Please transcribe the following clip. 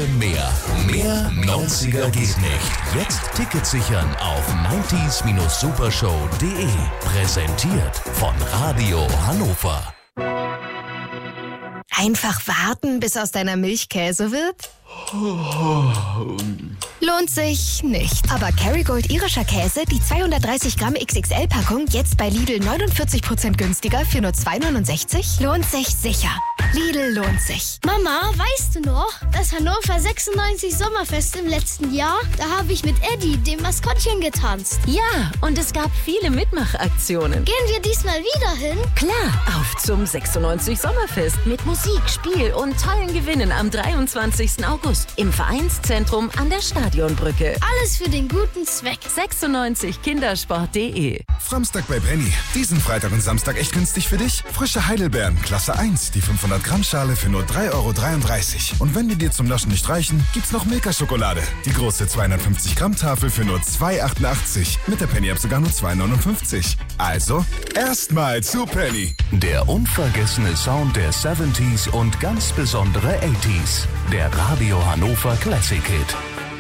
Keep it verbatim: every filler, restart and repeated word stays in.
mehr. Mehr neunziger geht nicht. Jetzt Tickets sichern auf neunzig supershow punkt de. Präsentiert von Radio Hannover. Einfach warten, bis aus deiner Milch Käse wird? Lohnt sich nicht. Aber Kerrygold irischer Käse, die zweihundertdreißig Gramm X X L-Packung, jetzt bei Lidl neunundvierzig Prozent günstiger für nur zwei neunundsechzig, lohnt sich sicher. Lidl lohnt sich. Mama, weißt du noch, das Hannover sechsundneunzig Sommerfest im letzten Jahr? Da habe ich mit Eddie, dem Maskottchen, getanzt. Ja, und es gab viele Mitmachaktionen. Gehen wir diesmal wieder hin? Klar, auf zum sechsundneunzig Sommerfest mit Musik, Spiel und tollen Gewinnen am dreiundzwanzigsten August im Vereinszentrum an der Stadionbrücke. Alles für den guten Zweck. sechsundneunzig kindersport punkt de. Framstag bei Penny. Diesen Freitag und Samstag echt günstig für dich? Frische Heidelbeeren, Klasse eins, die fünfhundert Gramm Schale für nur drei Euro dreiunddreißig. Und wenn die dir zum Naschen nicht reichen, gibt's noch Milka-Schokolade. Die große zweihundertfünfzig Gramm Tafel für nur zwei Euro achtundachtzig. Mit der Penny-App sogar nur zwei Euro neunundfünfzig. Also, erstmal zu Penny. Der unvergessene Sound der siebziger und ganz besondere achtziger. Der Radio Hannover Classic Hit.